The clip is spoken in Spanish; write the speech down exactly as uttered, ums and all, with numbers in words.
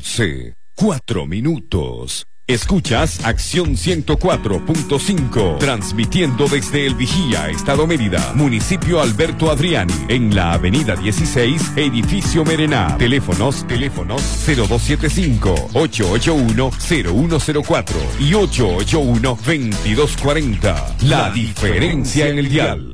once, cuatro minutos. Escuchas Acción ciento cuatro punto cinco, transmitiendo desde El Vigía, Estado Mérida, municipio Alberto Adriani, en la avenida dieciséis, edificio Merená. Teléfonos, teléfonos cero dos siete cinco, ocho ocho uno, cero uno cero cuatro y ocho ocho uno, veintidós cuarenta. La diferencia en el dial.